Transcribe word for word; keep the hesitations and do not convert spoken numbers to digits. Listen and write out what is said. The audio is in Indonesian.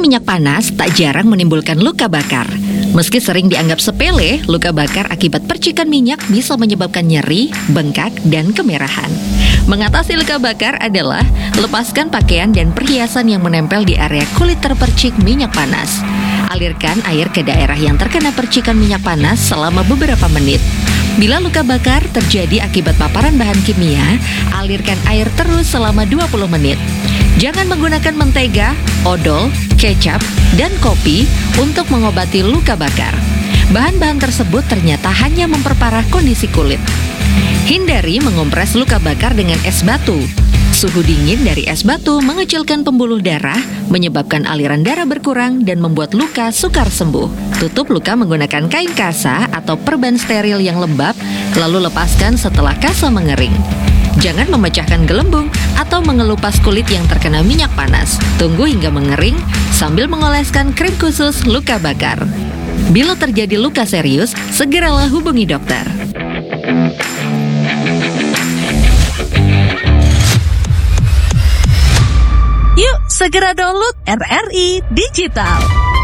minyak panas tak jarang menimbulkan luka bakar. Meski sering dianggap sepele, luka bakar akibat percikan minyak bisa menyebabkan nyeri, bengkak, dan kemerahan. Mengatasi luka bakar adalah lepaskan pakaian dan perhiasan yang menempel di area kulit terpercik minyak panas. Alirkan air ke daerah yang terkena percikan minyak panas selama beberapa menit. Bila luka bakar terjadi akibat paparan bahan kimia, alirkan air terus selama dua puluh menit. Jangan menggunakan mentega, odol, kecap, dan kopi untuk mengobati luka bakar. Bahan-bahan tersebut ternyata hanya memperparah kondisi kulit. Hindari mengompres luka bakar dengan es batu. Suhu dingin dari es batu mengecilkan pembuluh darah, menyebabkan aliran darah berkurang dan membuat luka sukar sembuh. Tutup luka menggunakan kain kasa atau perban steril yang lembab, lalu lepaskan setelah kasa mengering. Jangan memecahkan gelembung atau mengelupas kulit yang terkena minyak panas. Tunggu hingga mengering sambil mengoleskan krim khusus luka bakar. Bila terjadi luka serius, segeralah hubungi dokter. Yuk, segera download R R I Digital.